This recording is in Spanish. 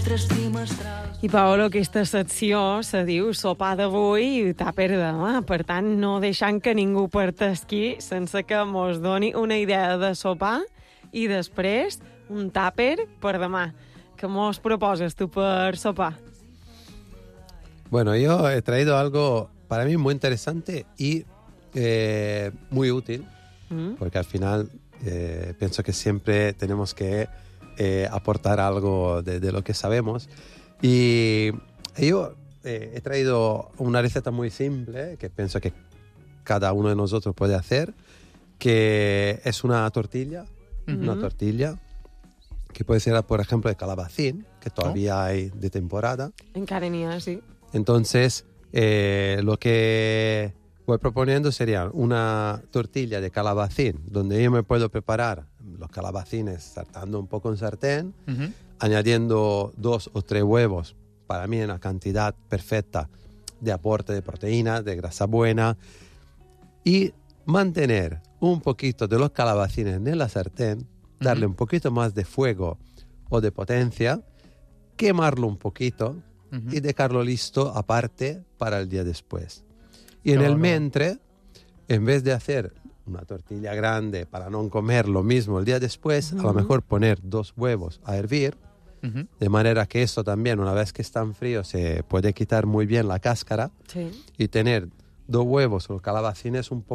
I Paolo, aquesta secció se diu sopar d'avui i tàper de demà. Per tant, no deixant que ningú partesqui sense que mos doni una idea de sopar i després un tàper per demà. Què mos proposes tu per sopar? Bueno, yo he traído algo para mí muy interesante y muy útil, porque al final pienso que siempre tenemos que aportar algo de lo que sabemos. Y yo he traído una receta muy simple que pienso que cada uno de nosotros puede hacer, que es una tortilla, una tortilla que puede ser, por ejemplo, de calabacín, que todavía hay de temporada. Encara n'hi ha, sí. Entonces, lo que voy proponiendo sería una tortilla de calabacín, donde yo me puedo preparar los calabacines saltando un poco en sartén, añadiendo 2 o 3 huevos, para mí en una cantidad perfecta de aporte de proteínas, de grasa buena, y mantener un poquito de los calabacines en la sartén, darle un poquito más de fuego o de potencia, quemarlo un poquito y dejarlo listo aparte para el día después. Y en el mentre, en vez de hacer una tortilla grande para no comer lo mismo el día después, a lo mejor poner 2 huevos a hervir, de manera que esto también, una vez que están fríos, se puede quitar muy bien la cáscara, y tener 2 huevos o calabacines un poco